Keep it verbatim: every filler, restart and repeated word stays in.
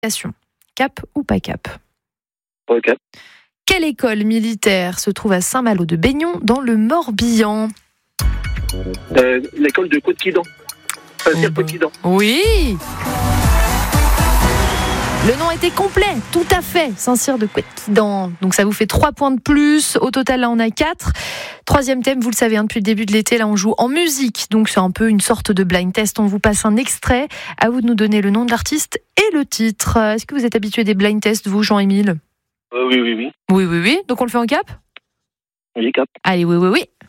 Cap ou pas cap? Ok. Quelle école militaire se trouve à Saint-Malo de Baignon dans le Morbihan? Euh, l'école de Côte-Quidan. Enfin, Oh c'est ben. Côte-Quidan. Oui. Le nom était complet, tout à fait, Saint-Cyr de Côte-Quidan. Donc ça vous fait trois points de plus. Au total, là, on a quatre. Troisième thème, vous le savez, hein, depuis le début de l'été, là, on joue en musique. Donc c'est un peu une sorte de blind test. On vous passe un extrait. À vous de nous donner le nom de l'artiste et le titre. Est-ce que vous êtes habitué des blind tests, vous, Jean-Émile? Euh, oui, oui, oui. Oui, oui, oui. Donc on le fait en cap? Oui, cap. Allez, oui, oui, oui.